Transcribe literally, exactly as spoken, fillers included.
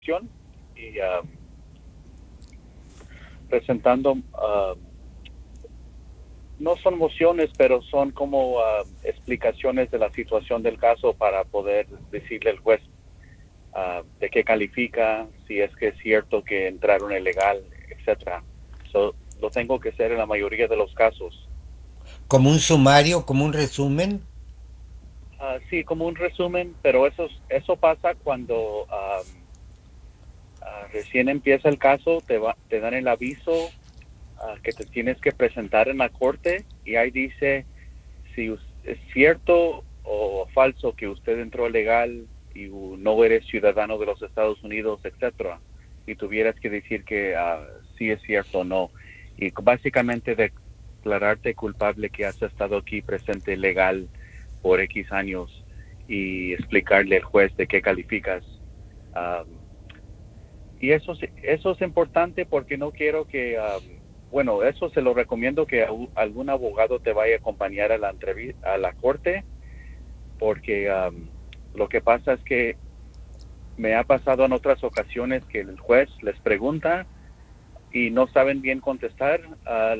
y um, presentando, uh, no son mociones, pero son como uh, explicaciones de la situación del caso para poder decirle al juez uh, de qué califica, si es que es cierto que entraron ilegal, etcétera. So, lo tengo que hacer en la mayoría de los casos. Como un sumario, como un resumen. Uh, sí, como un resumen, pero eso, eso pasa cuando um, uh, recién empieza el caso, te, va, te dan el aviso uh, que te tienes que presentar en la corte y ahí dice si es cierto o falso que usted entró legal y no eres ciudadano de los Estados Unidos, etcétera. Y tuvieras que decir que uh, sí es cierto o no. Y básicamente declararte culpable que has estado aquí presente legal por X años y explicarle al juez de qué calificas. Um, y eso, eso es importante porque no quiero que, um, bueno, eso se lo recomiendo que algún abogado te vaya a acompañar a la entrevista, a la corte, porque um, lo que pasa es que me ha pasado en otras ocasiones que el juez les pregunta y no saben bien contestar a